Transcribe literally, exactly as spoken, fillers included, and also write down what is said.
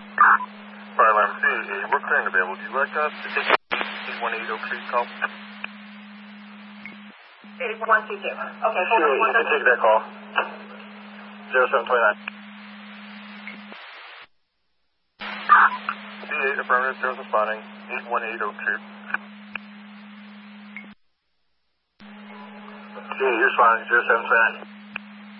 Fire alarm C eight, we're clearing available. Would you like us to take eight one eight Oak Street call? eight one two two. Okay, C eight, you can take that call. zero seven two nine. C eight, affirmative, zero's responding. eight one eight Oak Street. C eight, you're responding. zero seven two nine.